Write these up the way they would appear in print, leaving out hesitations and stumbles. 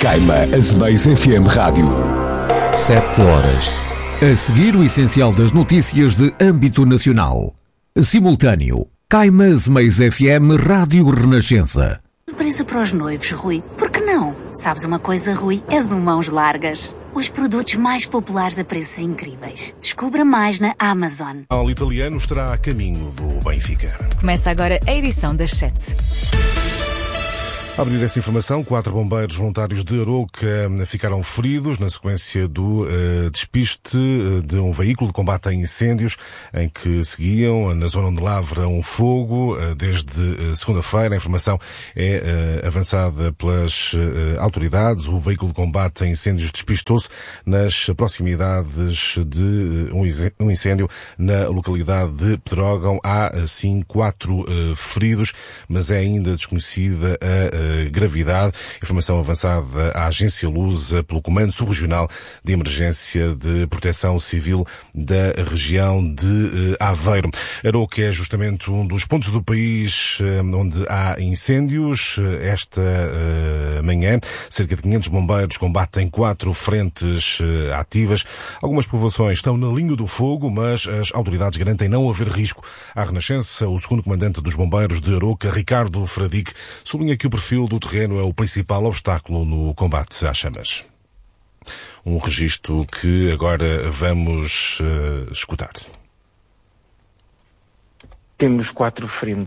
Caima Azemais FM Rádio. 7 horas. A seguir, o essencial das notícias de âmbito nacional. Simultâneo. Caima Azemais FM Rádio Renascença. Surpresa para os noivos, Rui. Por que não? Sabes uma coisa, Rui? És um mãos largas. Os produtos mais populares a preços incríveis. Descubra mais na Amazon. O italiano estará a caminho do Benfica. Começa agora a edição das 7. A abrir essa informação, 4 bombeiros voluntários de Arouca ficaram feridos na sequência do despiste de um veículo de combate a incêndios em que seguiam na zona onde lavra um fogo desde segunda-feira. A informação é avançada pelas autoridades. O veículo de combate a incêndios despistou-se nas proximidades de um incêndio na localidade de Pedrógão. Há, sim, 4 feridos, mas é ainda desconhecida a gravidade. Informação avançada à Agência Lusa pelo Comando Subregional de Emergência de Proteção Civil da região de Aveiro. Arouca é justamente um dos pontos do país onde há incêndios. Esta manhã, cerca de 500 bombeiros combatem 4 frentes ativas. Algumas povoações estão na linha do fogo, mas as autoridades garantem não haver risco. À Renascença, o segundo comandante dos bombeiros de Arouca, Ricardo Fradique, sublinha que o perfil do terreno é o principal obstáculo no combate às chamas. Um registro que agora vamos escutar. Temos 4 frentes.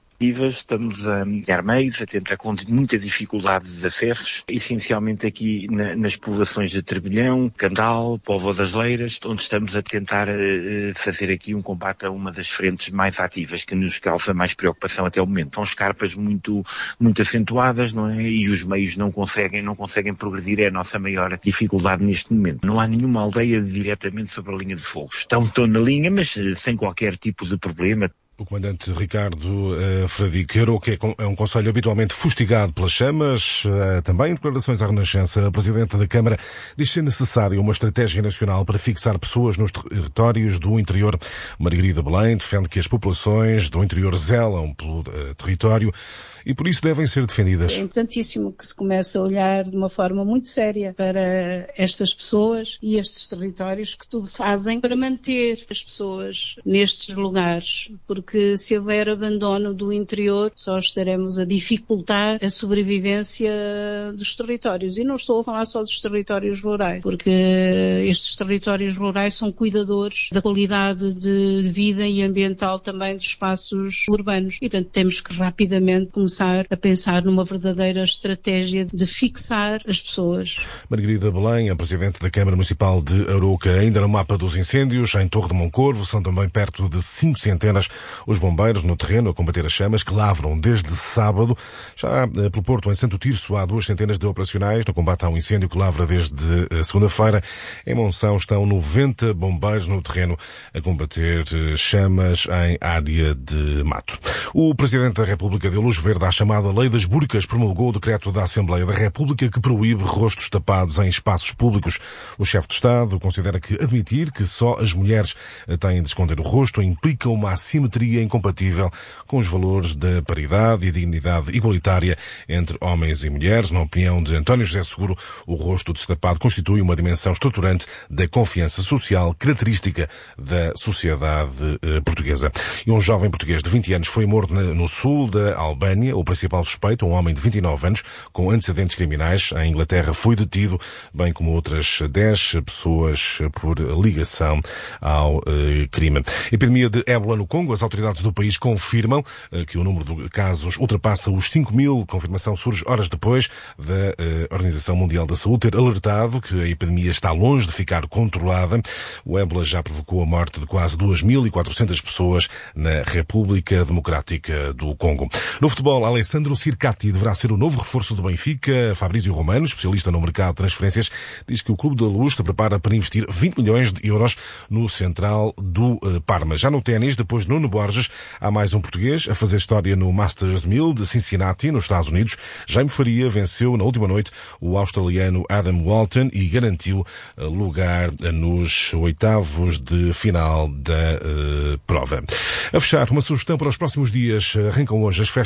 Estamos a ganhar meios, a tentar com muita dificuldade de acessos, essencialmente aqui nas povoações de Trebilhão, Candal, Póvoa das Leiras, onde estamos a tentar fazer aqui um combate a uma das frentes mais ativas, que nos causa mais preocupação até o momento. São escarpas muito acentuadas, não é? E os meios não conseguem progredir, é a nossa maior dificuldade neste momento. Não há nenhuma aldeia diretamente sobre a linha de fogo. Estão na linha, mas sem qualquer tipo de problema. O comandante Ricardo Fradique. Arouca é um concelho habitualmente fustigado pelas chamas. Também em declarações à Renascença, a Presidente da Câmara diz ser necessária uma estratégia nacional para fixar pessoas nos territórios do interior. Margarida Belém defende que as populações do interior zelam pelo território e por isso devem ser defendidas. É importantíssimo que se comece a olhar de uma forma muito séria para estas pessoas e estes territórios que tudo fazem para manter as pessoas nestes lugares, porque se houver abandono do interior, só estaremos a dificultar a sobrevivência dos territórios. E não estou a falar só dos territórios rurais, porque estes territórios rurais são cuidadores da qualidade de vida e ambiental também dos espaços urbanos. E, portanto, temos que rapidamente começar a pensar numa verdadeira estratégia de fixar as pessoas. Margarida Belém, a Presidente da Câmara Municipal de Arouca, ainda no mapa dos incêndios, em Torre de Moncorvo, são também perto de 5 centenas os bombeiros no terreno a combater as chamas, que lavram desde sábado. Já pelo Porto, em Santo Tirso, há 2 centenas de operacionais no combate ao incêndio, que lavra desde segunda-feira. Em Monção estão 90 bombeiros no terreno a combater chamas em área de mato. O Presidente da República deu luz verde à chamada Lei das Burcas, promulgou o decreto da Assembleia da República que proíbe rostos tapados em espaços públicos. O chefe de Estado considera que admitir que só as mulheres têm de esconder o rosto implica uma assimetria incompatível com os valores da paridade e dignidade igualitária entre homens e mulheres. Na opinião de António José Seguro, o rosto destapado constitui uma dimensão estruturante da confiança social, característica da sociedade portuguesa. E um jovem português de 20 anos foi morto no sul da Albânia. O principal suspeito, um homem de 29 anos, com antecedentes criminais em Inglaterra, foi detido, bem como outras 10 pessoas por ligação ao crime. Epidemia de ébola no Congo. As autoridades do país confirmam que o número de casos ultrapassa os 5.000. Confirmação surge horas depois da Organização Mundial da Saúde ter alertado que a epidemia está longe de ficar controlada. O ébola já provocou a morte de quase 2.400 pessoas na República Democrática do Congo. No futebol, Alessandro Circati deverá ser o novo reforço do Benfica. Fabrício Romano, especialista no mercado de transferências, diz que o Clube da Luz se prepara para investir 20 milhões de euros no central do Parma. Já no ténis, depois de Nuno Borges, há mais um português a fazer história no Masters 1000 de Cincinnati, nos Estados Unidos. Jaime Faria venceu na última noite o australiano Adam Walton e garantiu lugar nos oitavos de final da prova. A fechar, uma sugestão para os próximos dias. Arrancam hoje as festas da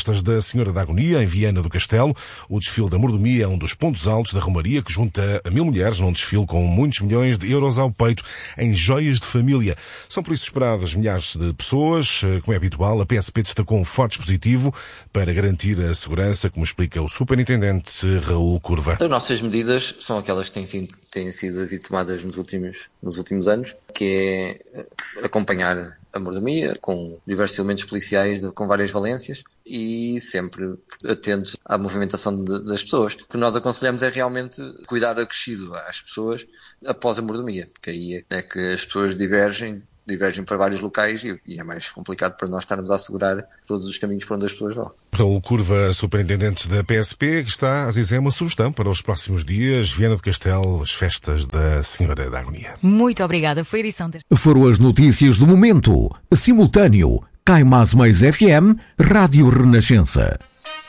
Senhora da Agonia, em Viana do Castelo. O desfile da mordomia é um dos pontos altos da romaria, que junta a 1000 mulheres num desfile com muitos milhões de euros ao peito em joias de família. São por isso esperadas milhares de pessoas. Como é habitual, a PSP destacou um forte dispositivo para garantir a segurança, como explica o superintendente Raul Curva. As nossas medidas são aquelas que têm sido tomadas nos últimos anos, que é acompanhar a mordomia com diversos elementos policiais com várias valências e sempre atentos à movimentação das pessoas. O que nós aconselhamos é realmente cuidado acrescido às pessoas após a mordomia, porque aí é que as pessoas divergem para vários locais e é mais complicado para nós estarmos a assegurar todos os caminhos para onde as pessoas vão. Raul Curva, superintendente da PSP, que está a dizer uma sugestão para os próximos dias. Viana do Castelo, as festas da Senhora da Agonia. Muito obrigada. Foi a edição deste. Foram as notícias do momento. Simultâneo. Caimás Mais FM, Rádio Renascença.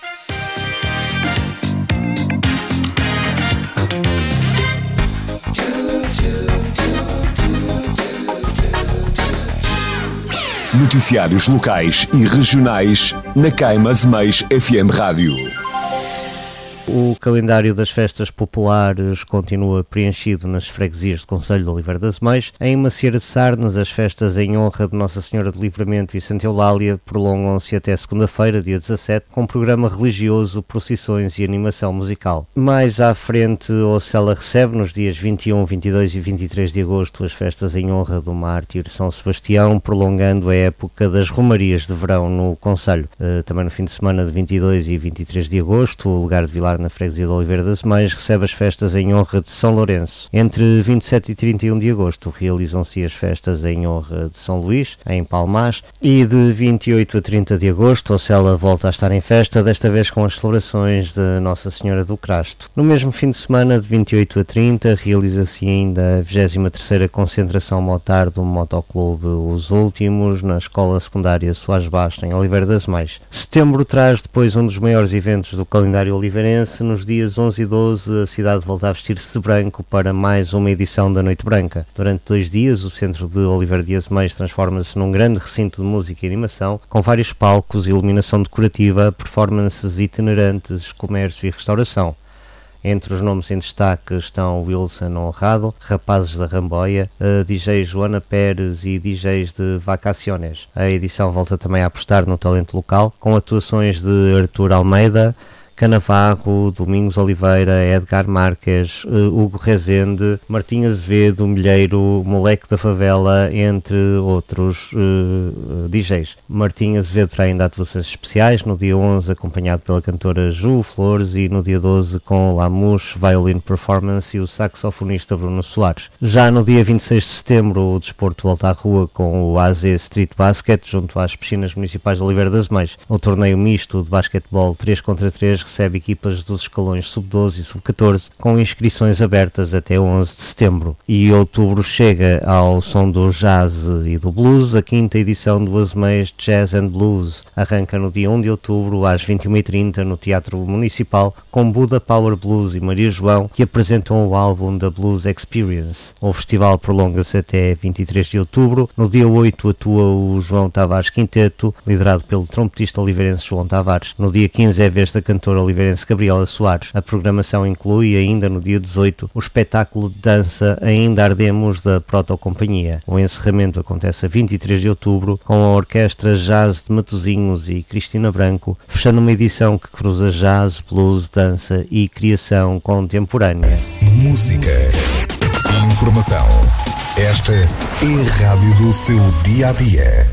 Noticiários locais e regionais na Caimás Mais FM Rádio. O calendário das festas populares continua preenchido nas freguesias do Concelho de Oliveira das Meias. Em Macieira de Sarnes, as festas em honra de Nossa Senhora de Livramento e Santa Eulália prolongam-se até segunda-feira, dia 17, com programa religioso, procissões e animação musical. Mais à frente, Ocela recebe, nos dias 21, 22 e 23 de agosto, as festas em honra do mártir São Sebastião, prolongando a época das romarias de verão no Concelho. Também no fim de semana de 22 e 23 de agosto, o lugar de Vilar na freguesia de Oliveira das Meias recebe as festas em honra de São Lourenço. Entre 27 e 31 de agosto realizam-se as festas em honra de São Luís, em Palmás, e de 28 a 30 de agosto Ocela volta a estar em festa, desta vez com as celebrações de Nossa Senhora do Crasto. No mesmo fim de semana, de 28 a 30, realiza-se ainda a 23ª concentração motar do Motoclube Os Últimos, na Escola Secundária Soares Basto, em Oliveira das Meias. Setembro traz depois um dos maiores eventos do calendário oliveirense. Nos dias 11 e 12, a cidade volta a vestir-se de branco para mais uma edição da Noite Branca. Durante 2 dias, o centro de Oliveira das Meias transforma-se num grande recinto de música e animação, com vários palcos, iluminação decorativa, performances itinerantes, comércio e restauração. Entre os nomes em destaque estão Wilson Honrado, Rapazes da Ramboia, DJ Joana Pérez e DJs de Vacaciones. A edição volta também a apostar no talento local, com atuações de Artur Almeida, Canavarro, Domingos Oliveira, Edgar Marques, Hugo Rezende, Martim Azevedo, Milheiro, Moleque da Favela, entre outros DJs. Martim Azevedo terá ainda atuações especiais, no dia 11 acompanhado pela cantora Ju Flores e no dia 12 com Lamus, Violin Performance e o saxofonista Bruno Soares. Já no dia 26 de setembro o desporto volta à rua com o AZ Street Basket junto às piscinas municipais de Oliveira das Meias. O torneio misto de basquetebol 3 contra 3 recebe equipas dos escalões sub-12 e sub-14 com inscrições abertas até 11 de setembro. E outubro chega ao som do jazz e do blues. A 5ª edição do Azemeias Jazz and Blues arranca no dia 1 de outubro às 21h30 no Teatro Municipal com Buda Power Blues e Maria João, que apresentam o álbum da Blues Experience. O festival prolonga-se até 23 de outubro. No dia 8 atua o João Tavares Quinteto, liderado pelo trompetista oliveirense João Tavares. No dia 15 é a vez da cantora oliveirense Gabriela Soares. A programação inclui ainda no dia 18 o espetáculo de dança Ainda Ardemos da Protocompanhia. O encerramento acontece a 23 de outubro com a Orquestra Jazz de Matosinhos e Cristina Branco, fechando uma edição que cruza jazz, blues, dança e criação contemporânea. Música e informação. Esta é a rádio do seu dia-a-dia.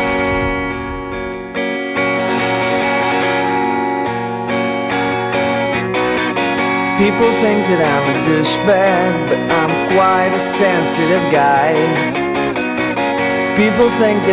People think that I'm a douchebag, but I'm quite a sensitive guy. People think that